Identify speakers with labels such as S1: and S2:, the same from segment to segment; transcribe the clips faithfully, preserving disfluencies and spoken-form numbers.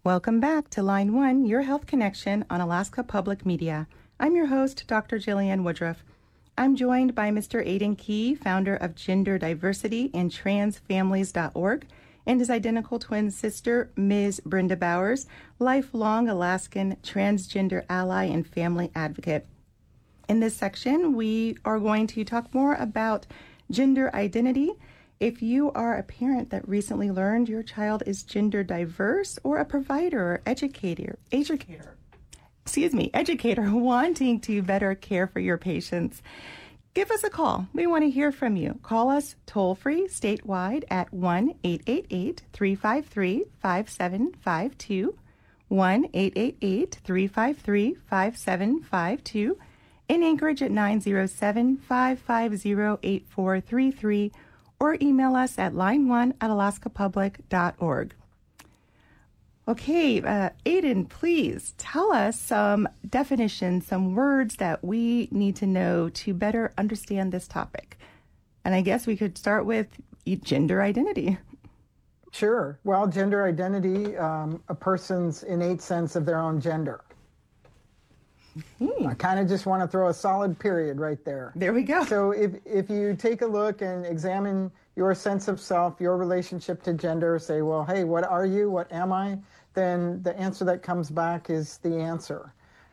S1: Welcome back to Line One, your health connection on Alaska Public Media. I'm your host, Doctor Jillian Woodruff. I'm joined by Mister Aidan Key, founder of Gender Diversity and Trans Families dot org, and his identical twin sister, Miz Brenda Bowers, lifelong Alaskan transgender ally and family advocate. In this section, we are going to talk more about gender identity. If you are a parent that recently learned your child is gender diverse, or a provider or educator, educator, excuse me, educator wanting to better care for your patients, give us a call. We want to hear from you. Call us toll-free statewide at one eight eight eight, three five three, five seven five two, one eight eight eight, three five three, five seven five two, in Anchorage at nine zero seven, five five zero, eight four three three, or email us at line one at alaska public dot org. Okay, uh, Aidan, please tell us some definitions, some words that we need to know to better understand this topic. And I guess we could start with gender identity.
S2: Sure. Well, gender identity, um, a person's innate sense of their own gender. Hmm. I kind of just want to throw a solid period right there.
S1: There we go.
S2: So if, if you take a look and examine your sense of self, your relationship to gender, say, well, hey, what are you? What am I? Then the answer that comes back is the answer.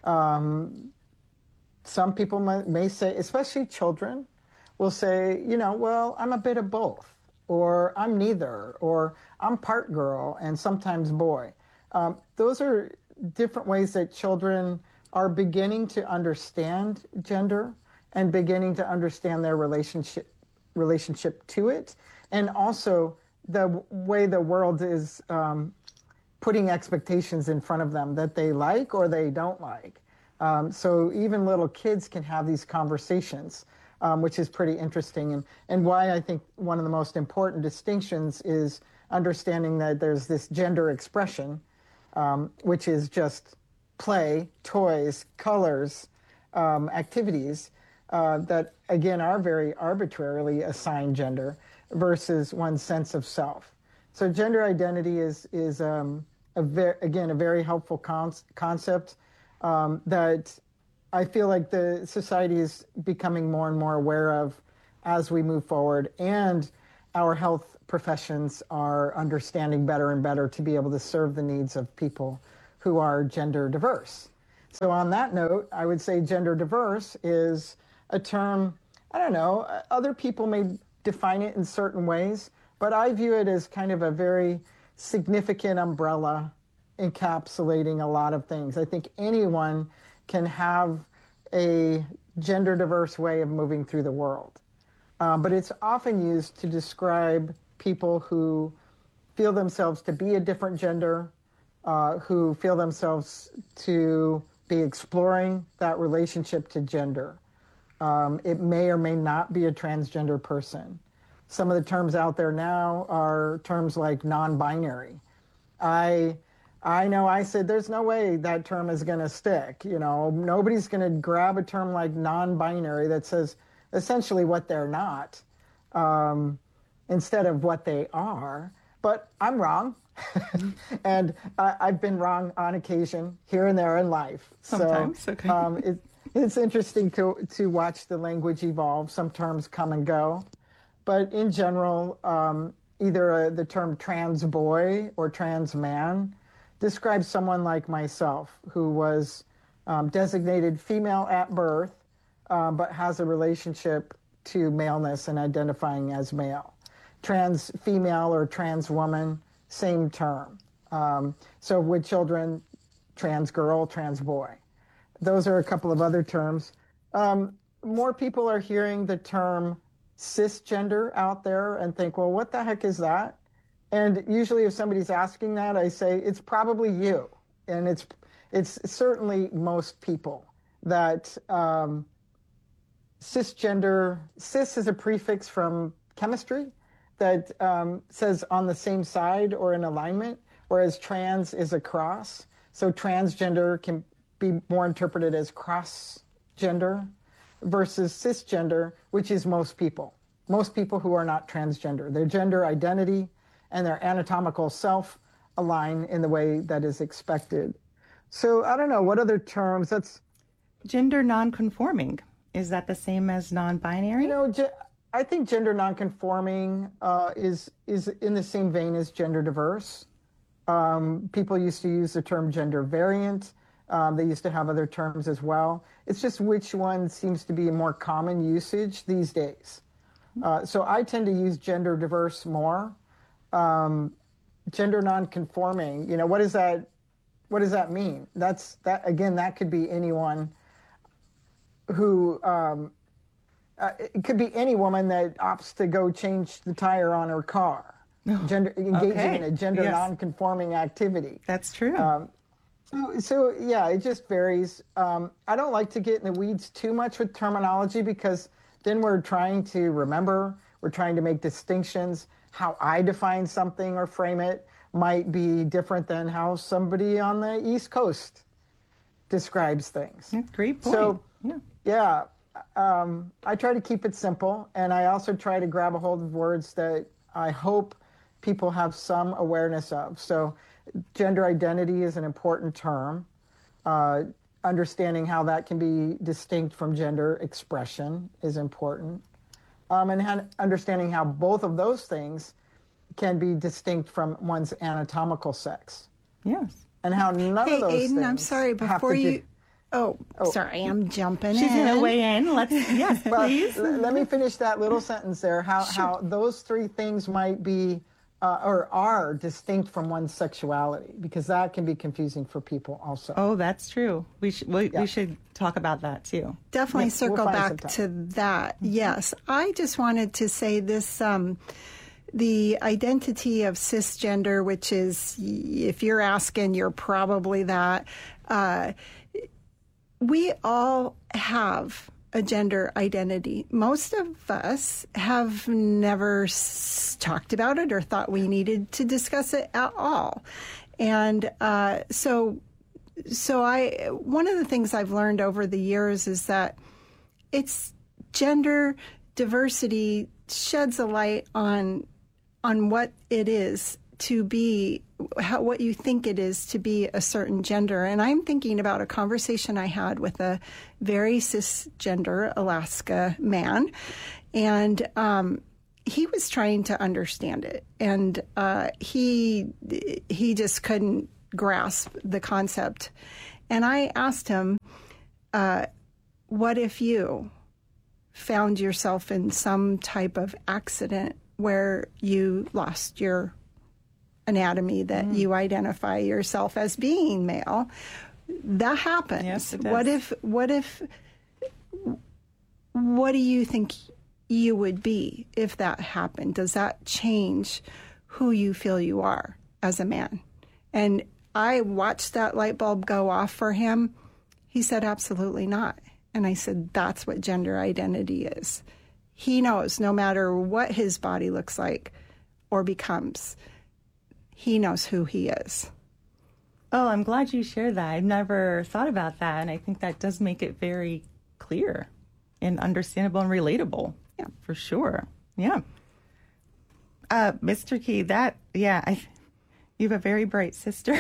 S2: Um, some people may, may say, especially children, will say, you know, well, I'm a bit of both, or I'm neither, or I'm part girl and sometimes boy. Um, those are different ways that children are beginning to understand gender and beginning to understand their relationship relationship to it, and also the way the world is um, putting expectations in front of them that they like or they don't like. Um, so even little kids can have these conversations, um, which is pretty interesting, and, and why I think one of the most important distinctions is understanding that there's this gender expression, um, which is just play, toys, colors, um, activities uh, that, again, are very arbitrarily assigned gender versus one's sense of self. So gender identity is, is um, a ver- again, a very helpful con- concept um, that I feel like the society is becoming more and more aware of as we move forward, and our health professions are understanding better and better to be able to serve the needs of people who are gender diverse. So on that note, I would say gender diverse is a term, I don't know, other people may define it in certain ways, but I view it as kind of a very significant umbrella encapsulating a lot of things. I think anyone can have a gender diverse way of moving through the world. Uh, but it's often used to describe people who feel themselves to be a different gender, Uh, who feel themselves to be exploring that relationship to gender. Um, it may or may not be a transgender person. Some of the terms out there now are terms like non-binary. I, I know I said there's no way that term is going to stick. You know, nobody's going to grab a term like non-binary that says essentially what they're not um, instead of what they are. But I'm wrong. and uh, I've been wrong on occasion here and there in life.
S1: Sometimes,
S2: so,
S1: okay.
S2: um, it, it's interesting to, to watch the language evolve. Some terms come and go. But in general, um, either uh, the term trans boy or trans man describes someone like myself who was um, designated female at birth, uh, but has a relationship to maleness and identifying as male. Trans female or trans woman, same term. Um, so with children, trans girl, trans boy. Those are a couple of other terms. Um, more people are hearing the term cisgender out there and think, well, what the heck is that? And usually if somebody's asking that, I say, it's probably you. And it's it's certainly most people that um, cisgender, cis is a prefix from chemistry that um, says on the same side or in alignment, whereas trans is a cross. So transgender can be more interpreted as cross-gender versus cisgender, which is most people. Most people who are not transgender. Their gender identity and their anatomical self align in the way that is expected. So I don't know, what other terms? That's
S1: Gender nonconforming. Is that the same as non-binary?
S2: You know, ge- I think gender nonconforming uh, is is in the same vein as gender diverse. Um, people used to use the term gender variant. Um, they used to have other terms as well. It's just which one seems to be a more common usage these days. Uh, so I tend to use gender diverse more. Um, gender nonconforming, you know, what does that what does that mean? That's that again. That could be anyone who. Um, Uh, it could be any woman that opts to go change the tire on her car, gender, engaging
S1: okay.
S2: in a gender
S1: yes.
S2: non-conforming activity.
S1: That's true.
S2: Um, so, so, yeah, it just varies. Um, I don't like to get in the weeds too much with terminology because then we're trying to remember, we're trying to make distinctions. How I define something or frame it might be different than how somebody on the East Coast describes things.
S1: Yeah, great point.
S2: So,
S1: yeah.
S2: yeah. Um, I try to keep it simple, and I also try to grab a hold of words that I hope people have some awareness of. So gender identity is an important term. Uh, understanding how that can be distinct from gender expression is important. Um, and ha- understanding how both of those things can be distinct from one's anatomical sex.
S1: Yes.
S2: And how none
S3: hey,
S2: of those
S3: Aiden,
S2: things
S3: I'm sorry,
S2: have
S3: before
S2: to
S3: you...
S2: do-
S3: Oh, oh, sorry, I'm jumping
S1: She's
S3: in.
S1: going to weigh in. Let's, yes,
S2: well,
S1: please.
S2: l- let me finish that little sentence there. How
S3: Sure.
S2: how those three things might be uh, or are distinct from one's sexuality, because that can be confusing for people also.
S1: Oh, that's true. We should we,
S2: Yeah.
S1: we should talk about that too.
S3: Definitely
S2: Yes, we'll
S3: circle
S2: find
S3: back
S2: some
S3: to that. Yes, I just wanted to say this. Um, the identity of cisgender, which is, if you're asking, you're probably that. Uh, we all have a gender identity. Most of us have never s- talked about it or thought we needed to discuss it at all. And uh, so, so I, one of the things I've learned over the years is that it's gender diversity sheds a light on on what it is to be, how, what you think it is to be a certain gender. And I'm thinking about a conversation I had with a very cisgender Alaska man, and um, he was trying to understand it, and uh, he he just couldn't grasp the concept. And I asked him, uh, "What if you found yourself in some type of accident where you lost your anatomy, that mm. you identify yourself as being male?" That happens.
S1: Yes, it does.
S3: What if, what if, what do you think you would be if that happened? Does that change who you feel you are as a man? And I watched that light bulb go off for him. He said, absolutely not. And I said, that's what gender identity is. He knows no matter what his body looks like or becomes, he knows who he is.
S1: Oh, I'm glad you shared that. I've never thought about that, and I think that does make it very clear and understandable and relatable.
S3: Yeah,
S1: for sure. Yeah. Uh, Mister Key, that, yeah, I, you have a very bright sister.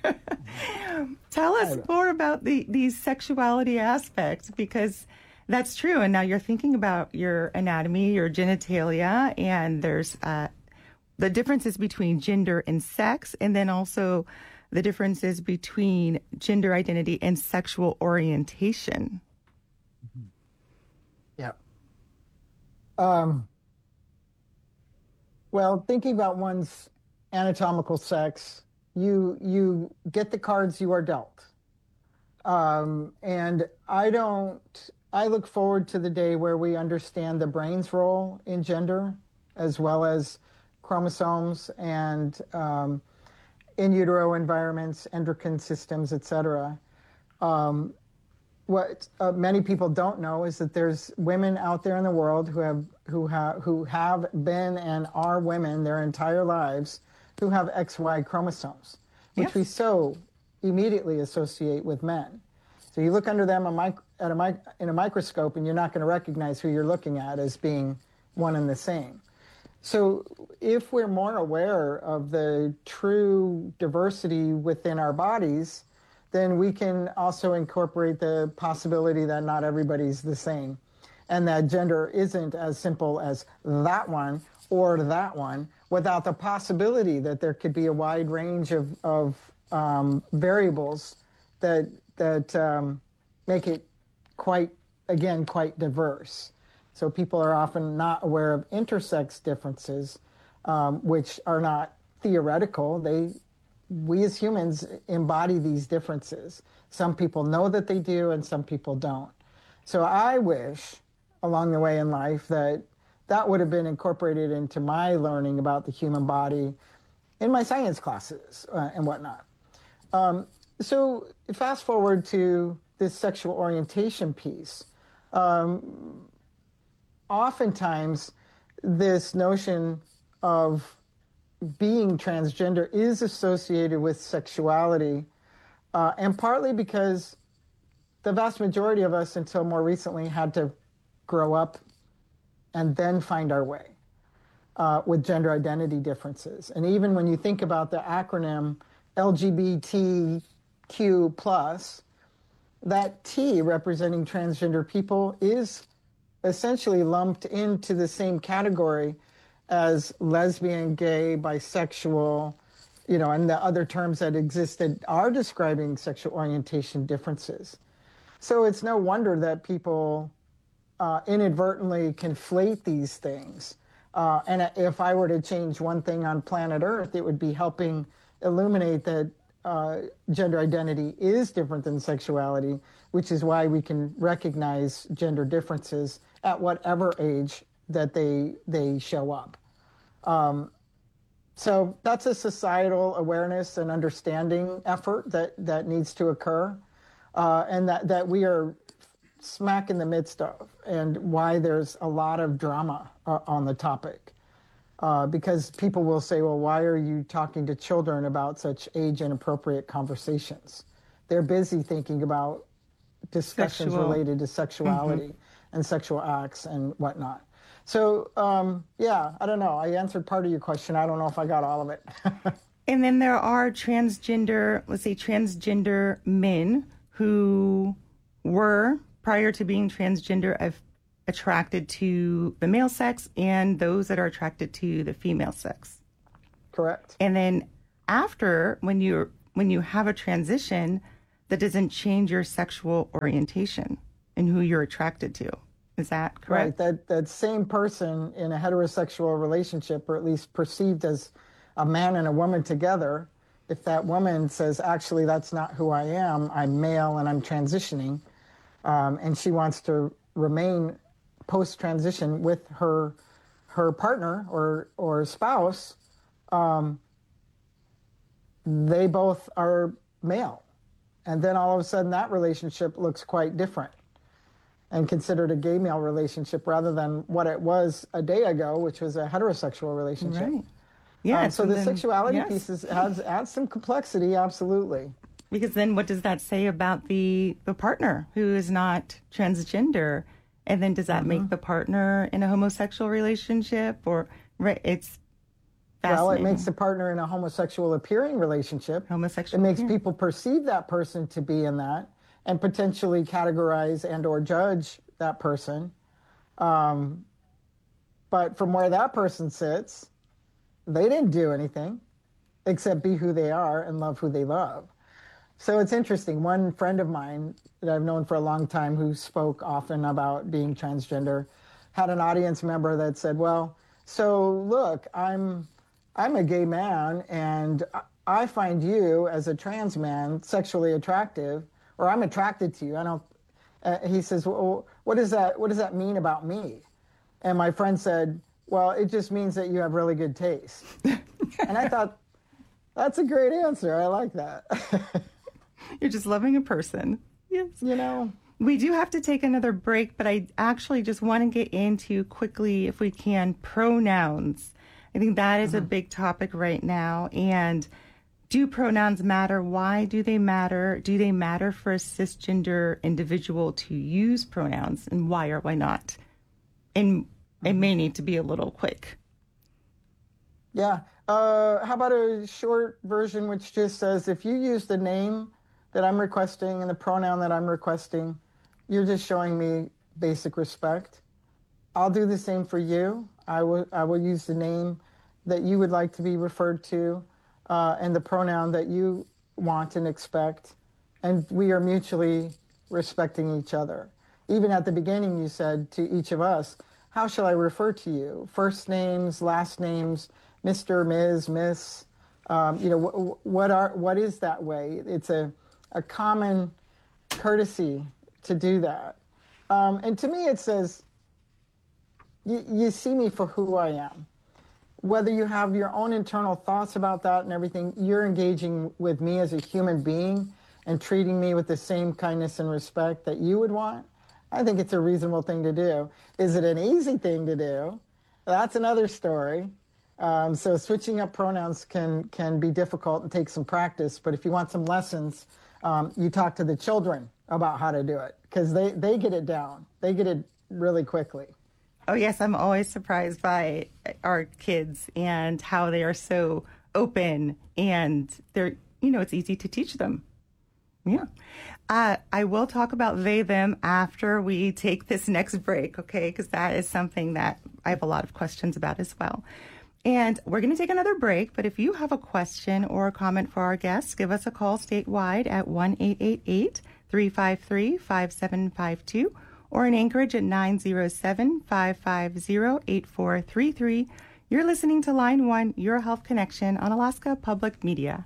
S1: Tell us more about the these sexuality aspects, because that's true. And now you're thinking about your anatomy, your genitalia, and there's uh, the differences between gender and sex, and then also the differences between gender identity and sexual orientation.
S2: Yeah. Um, well, thinking about one's anatomical sex, you you get the cards you are dealt. Um, and I don't, I look forward to the day where we understand the brain's role in gender, as well as chromosomes and um, in utero environments, endocrine systems, et cetera. Um, what uh, many people don't know is that there's women out there in the world who have who have who have been and are women their entire lives who have X Y chromosomes, which
S1: yes.
S2: we so immediately associate with men. So you look under them a mic- at a mic- in a microscope, and you're not going to recognize who you're looking at as being one and the same. So if we're more aware of the true diversity within our bodies, then we can also incorporate the possibility that not everybody's the same, and that gender isn't as simple as that one or that one, without the possibility that there could be a wide range of, of um, variables that, that um, make it quite, again, quite diverse. So people are often not aware of intersex differences, um, which are not theoretical. They, we as humans embody these differences. Some people know that they do, and some people don't. So I wish, along the way in life, that that would have been incorporated into my learning about the human body in my science classes uh, and whatnot. Um, so fast forward to this sexual orientation piece. Um, oftentimes, this notion of being transgender is associated with sexuality, uh, and partly because the vast majority of us, until more recently, had to grow up and then find our way uh, with gender identity differences. And even when you think about the acronym L G B T Q plus, that T representing transgender people is essentially lumped into the same category as lesbian, gay, bisexual, you know, and the other terms that exist that are describing sexual orientation differences. So it's no wonder that people uh, inadvertently conflate these things. Uh, and if I were to change one thing on planet Earth, it would be helping illuminate that uh, gender identity is different than sexuality, which is why we can recognize gender differences at whatever age that they they show up. Um, so that's a societal awareness and understanding effort that, that needs to occur, uh, and that, that we are smack in the midst of, and why there's a lot of drama uh, on the topic. Uh, because people will say, well, why are you talking to children about such age-inappropriate conversations? They're busy thinking about discussions
S1: Sexual.
S2: related to sexuality mm-hmm. and sexual acts and whatnot. So, um, yeah, I don't know. I answered part of your question. I don't know if I got all of it.
S1: And then there are transgender, let's say transgender men who were, prior to being transgender, of attracted to the male sex, and those that are attracted to the female sex.
S2: Correct.
S1: And then after, when you when you have a transition, that doesn't change your sexual orientation and who you're attracted to. Is that correct?
S2: Right. That that same person in a heterosexual relationship, or at least perceived as a man and a woman together, if that woman says, actually, that's not who I am, I'm male and I'm transitioning, um, and she wants to remain post-transition with her her partner or or spouse, um, they both are male. And then all of a sudden that relationship looks quite different and considered a gay-male relationship rather than what it was a day ago, which was a heterosexual relationship.
S1: Right. Yeah.
S2: Um, so the
S1: then,
S2: sexuality
S1: yes.
S2: piece is, adds, adds some complexity, absolutely.
S1: Because then what does that say about the, the partner who is not transgender? And then does that mm-hmm. make the partner in a homosexual relationship? Or right, it's
S2: Well, it makes the partner in a homosexual appearing relationship.
S1: Homosexual
S2: It makes
S1: appearing.
S2: people perceive that person to be in that and potentially categorize and or judge that person. Um, but from where that person sits, they didn't do anything except be who they are and love who they love. So it's interesting. One friend of mine that I've known for a long time who spoke often about being transgender had an audience member that said, well, so look, I'm I'm a gay man and I find you as a trans man sexually attractive, or I'm attracted to you. I don't, uh, he says, well, what does that, what does that mean about me? And my friend said, well, it just means that you have really good taste. And I thought, that's a great answer. I like that.
S1: You're just loving a person. Yes.
S2: You know,
S1: we do have to take another break, but I actually just want to get into quickly, if we can, pronouns. I think that is mm-hmm. a big topic right now. And do pronouns matter? Why do they matter? Do they matter for a cisgender individual to use pronouns? And why or why not? And mm-hmm. it may need to be a little quick.
S2: Yeah. Uh, how about a short version which just says, if you use the name that I'm requesting and the pronoun that I'm requesting, you're just showing me basic respect. I'll do the same for you. I will, I will use the name that you would like to be referred to uh, and the pronoun that you want and expect. And we are mutually respecting each other. Even at the beginning, you said to each of us, how shall I refer to you? First names, last names, Mister, Miz, Miss. Um, you know, wh- what are what is that way? It's a, a common courtesy to do that. Um, and to me, it says, you, you see me for who I am. Whether you have your own internal thoughts about that and everything, you're engaging with me as a human being and treating me with the same kindness and respect that you would want. I think it's a reasonable thing to do. Is it an easy thing to do? That's another story. Um, so switching up pronouns can can be difficult and take some practice. But if you want some lessons, um, you talk to the children about how to do it, because they, they get it down. They get it really quickly.
S1: Oh, yes. I'm always surprised by our kids and how they are so open, and they're, you know, it's easy to teach them. Yeah. Uh, I will talk about they, them after we take this next break, okay? Because that is something that I have a lot of questions about as well. And we're going to take another break, but if you have a question or a comment for our guests, give us a call statewide at one eight eight eight, three five three, five seven five two or in Anchorage at nine zero seven, five five zero, eight four three three. You're listening to Line One, Your Health Connection on Alaska Public Media.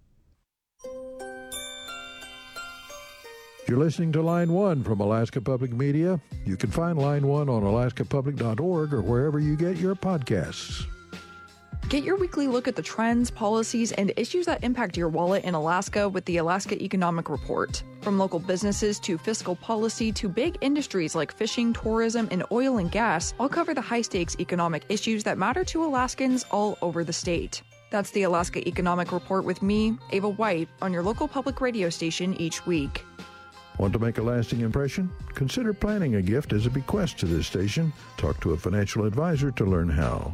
S4: You're listening to Line One from Alaska Public Media. You can find Line One on alaska public dot org or wherever you get your podcasts.
S5: Get your weekly look at the trends, policies, and issues that impact your wallet in Alaska with the Alaska Economic Report. From local businesses to fiscal policy to big industries like fishing, tourism, and oil and gas, I'll cover the high-stakes economic issues that matter to Alaskans all over the state. That's the Alaska Economic Report with me, Ava White, on your local public radio station each week.
S4: Want to make a lasting impression? Consider planning a gift as a bequest to this station. Talk to a financial advisor to learn how.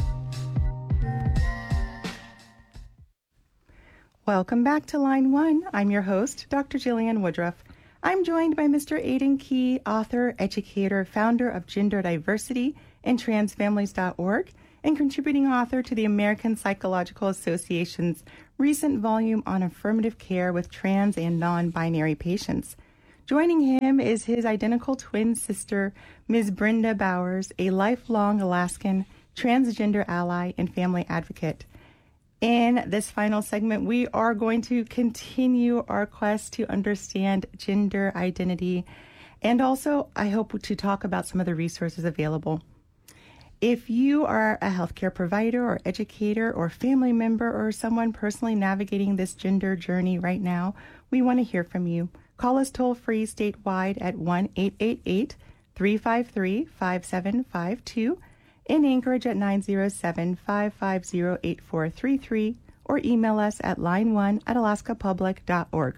S1: Welcome back to Line One. I'm your host, Doctor Jillian Woodruff. I'm joined by Mister Aidan Key, author, educator, founder of Gender Diversity and trans families dot org, and contributing author to the American Psychological Association's recent volume on affirmative care with trans and non-binary patients. Joining him is his identical twin sister, Miz Brenda Bowers, a lifelong Alaskan transgender ally and family advocate. In this final segment, we are going to continue our quest to understand gender identity, and also, I hope, to talk about some of the resources available. If you are a healthcare provider or educator or family member or someone personally navigating this gender journey right now, we want to hear from you. Call us toll-free statewide at one eight eight eight, three five three, five seven five two, in Anchorage at nine zero seven, five five zero, eight four three three, or email us at line one at alaska public dot org.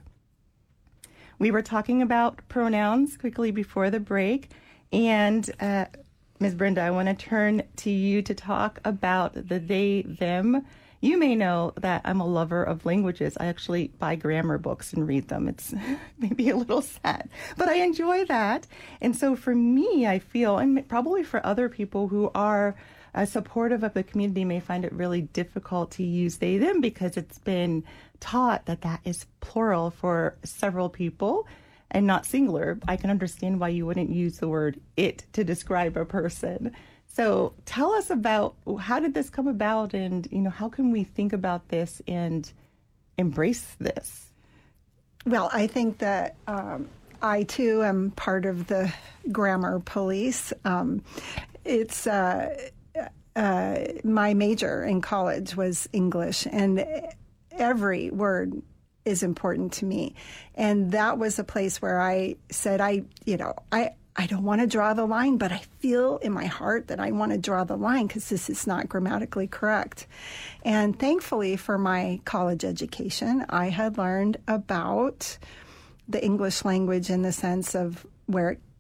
S1: We were talking about pronouns quickly before the break, and uh, Miz Brenda, I want to turn to you to talk about the they, them. You may know that I'm a lover of languages. I actually buy grammar books and read them. It's maybe a little sad, but I enjoy that. And so for me, I feel, and probably for other people who are uh, supportive of the community may find it really difficult to use they, them, because it's been taught that that is plural for several people and not singular. I can understand why you wouldn't use the word it to describe a person. So tell us about, how did this come about, and, you know, how can we think about this and embrace this?
S3: Well, I think that um, I, too, am part of the grammar police. Um, it's uh, uh, my major in college was English, and every word is important to me. And that was a place where I said, I, you know, I, I don't want to draw the line, but I feel in my heart that I want to draw the line because this is not grammatically correct. And thankfully for my college education, I had learned about the English language in the sense of where it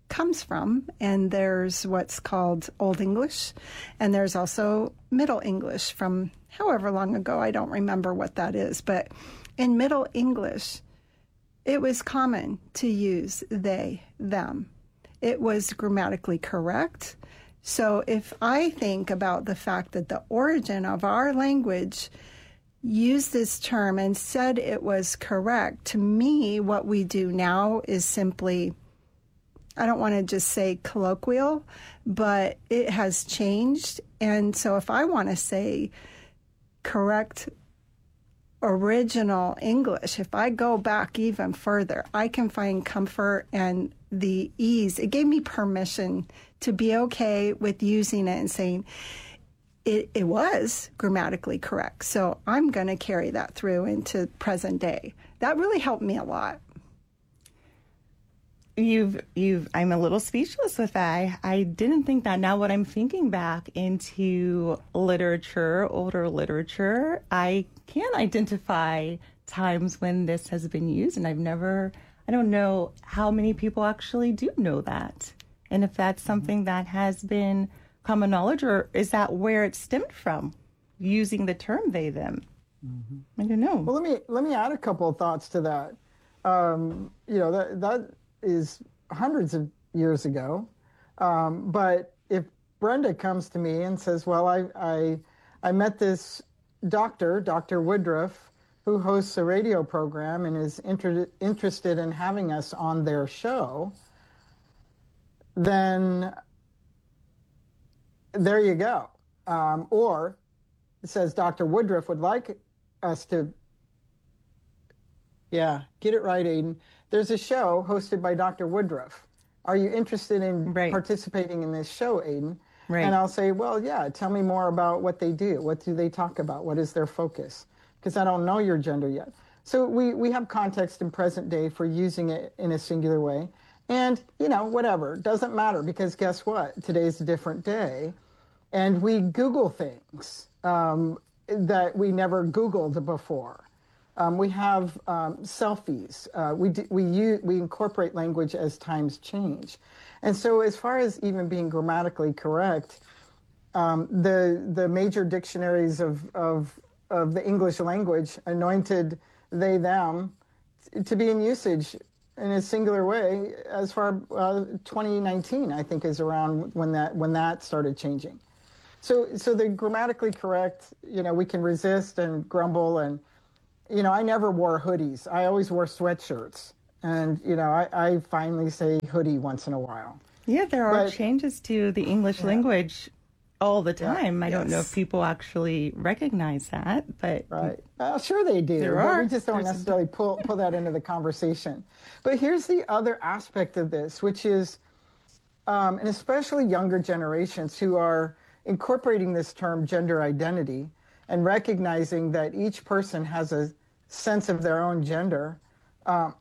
S3: comes from, and there's what's called Old English, and there's also Middle English from however long ago, I don't remember what that is, but in Middle English, it was common to use they, them. It was grammatically correct. So if I think about the fact that the origin of our language used this term and said it was correct, to me, what we do now is simply, I don't want to just say colloquial, but it has changed. And so if I want to say correct original English, if I go back even further, I can find comfort and the ease. It gave me permission to be okay with using it and saying it, it was grammatically correct. So I'm going to carry that through into present day. That really helped me a lot.
S1: You've, you've, I'm a little speechless with that. I, I didn't think that. Now, what I'm thinking back into literature, older literature, I can identify times when this has been used, and I've never, I don't know how many people actually do know that. And if that's something that has been common knowledge, or is that where it stemmed from, using the term they, them? Mm-hmm. I don't know.
S2: Well, let me, let me add a couple of thoughts to that. Um, you know, that, that, is hundreds of years ago. Um, but if Brenda comes to me and says, well, I, I, I met this doctor, Doctor Woodruff, who hosts a radio program and is inter- interested in having us on their show, then there you go. Um, or it says Doctor Woodruff would like us to, yeah, get it right, Aiden. There's a show hosted by Doctor Woodruff. Are you interested in right. participating in this show, Aiden? Right. And I'll say, well, yeah, tell me more about what they do. What do they talk about? What is their focus? Because I don't know your gender yet. So we, we have context in present day for using it in a singular way. And, you know, whatever, doesn't matter, because guess what? Today's a different day. And we Google things um, that we never Googled before. Um, we have um, selfies. Uh, we do, we use, we incorporate language as times change, and so as far as even being grammatically correct, um, the the major dictionaries of, of of the English language anointed they them to be in usage in a singular way as far uh, twenty nineteen, I think, is around when that when that started changing. So so the grammatically correct, you know, we can resist and grumble and. You know, I never wore hoodies. I always wore sweatshirts. And, you know, I, I finally say hoodie once in a while.
S1: Yeah, there are
S2: but,
S1: changes to the English yeah. language all the time.
S2: Yeah,
S1: I
S2: yes.
S1: don't know if people actually recognize that, but...
S2: Right. Uh, sure they do.
S1: There
S2: but
S1: are.
S2: We just don't
S1: There's
S2: necessarily pull, pull that into the conversation. But here's the other aspect of this, which is, um, and especially younger generations who are incorporating this term gender identity and recognizing that each person has a sense of their own gender, um,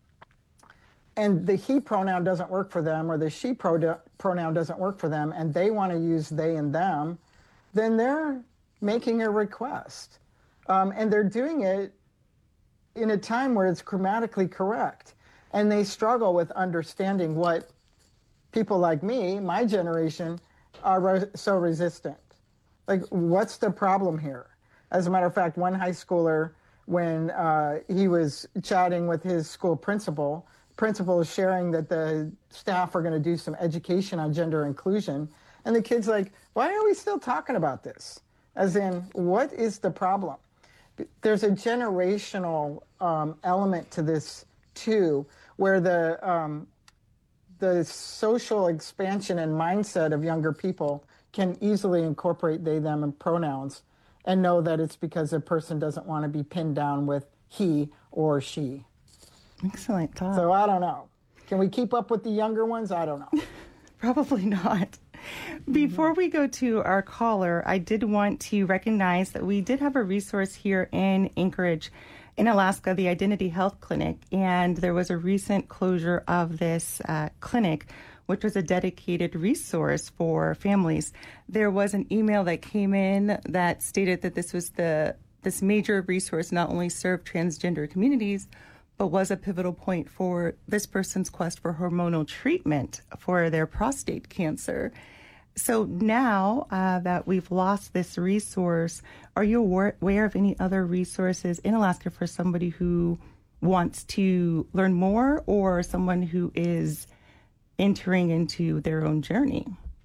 S2: and the he pronoun doesn't work for them, or the she pro- pronoun doesn't work for them, and they want to use they and them, then they're making a request. Um, and they're doing it in a time where it's grammatically correct. And they struggle with understanding what people like me, my generation, are re- so resistant. Like, what's the problem here? As a matter of fact, one high schooler, when uh, he was chatting with his school principal, principal is sharing that the staff are going to do some education on gender inclusion. And the kid's like, why are we still talking about this? As in, what is the problem? There's a generational um, element to this, too, where the, um, the social expansion and mindset of younger people can easily incorporate they, them, and pronouns and know that it's because a person doesn't want to be pinned down with he or she.
S1: Excellent thought.
S2: So I don't know. Can we keep up with the younger ones? I don't know.
S1: Probably not. Before we go to our caller, I did want to recognize that we did have a resource here in Anchorage, in Alaska, the Identity Health Clinic, and there was a recent closure of this uh, clinic, which was a dedicated resource for families. There was an email that came in that stated that this was the this major resource not only served transgender communities, but was a pivotal point for this person's quest for hormonal treatment for their prostate cancer. So now uh, that we've lost this resource, are you aware of any other resources in Alaska for somebody who wants to learn more or someone who is entering into their own journey?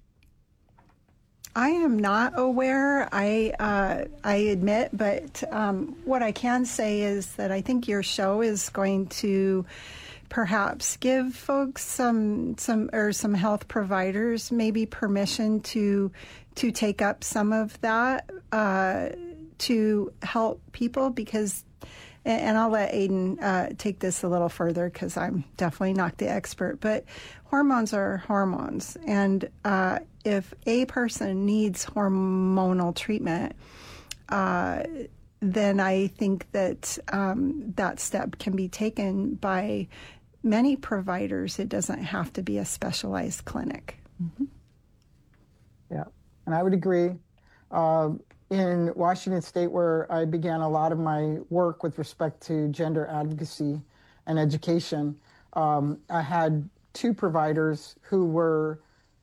S3: I am not aware, I uh, I admit, but um, what I can say is that I think your show is going to perhaps give folks some some or some health providers maybe permission to to take up some of that uh, to help people, because, and I'll let Aiden uh, take this a little further because I'm definitely not the expert, but hormones are hormones. And uh, if a person needs hormonal treatment, uh, then I think that um, that step can be taken by many providers. It doesn't have to be a specialized clinic.
S2: Mm-hmm. Yeah, and I would agree. Uh, in Washington State, where I began a lot of my work with respect to gender advocacy and education, um, I had two providers who were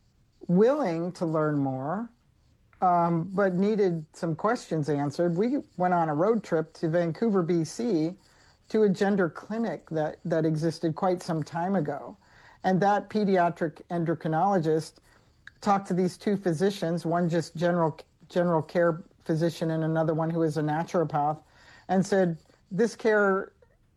S2: willing to learn more, um, but needed some questions answered. We went on a road trip to Vancouver, B C, to a gender clinic that, that existed quite some time ago. And that pediatric endocrinologist talked to these two physicians, one just general general care physician and another one who is a naturopath, and said, this care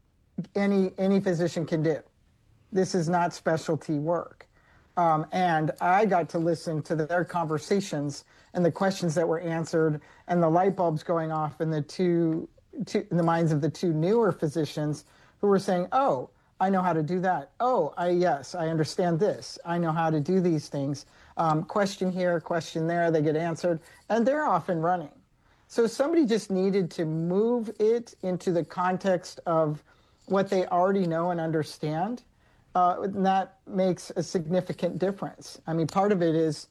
S2: any any physician can do. This is not specialty work. Um, and I got to listen to their conversations and the questions that were answered and the light bulbs going off in the two, two in the minds of the two newer physicians who were saying, oh, I know how to do that. Oh, I yes, I understand this. I know how to do these things. Um, question here, question there, they get answered, and they're off and running. So somebody just needed to move it into the context of what they already know and understand. Uh, and that makes a significant difference. I mean, part of it is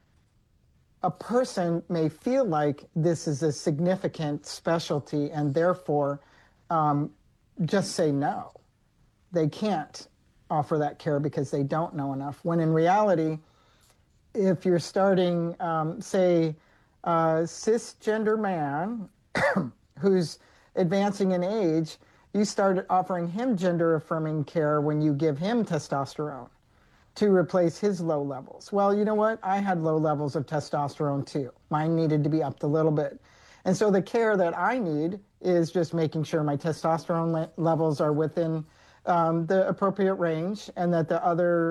S2: a person may feel like this is a significant specialty and therefore um, just say no. They can't offer that care because they don't know enough. When in reality, if you're starting, um, say, a cisgender man who's advancing in age, you start offering him gender-affirming care when you give him testosterone to replace his low levels. Well, you know what? I had low levels of testosterone too. Mine needed to be upped a little bit. And so the care that I need is just making sure my testosterone le- levels are within um, the appropriate range and that the other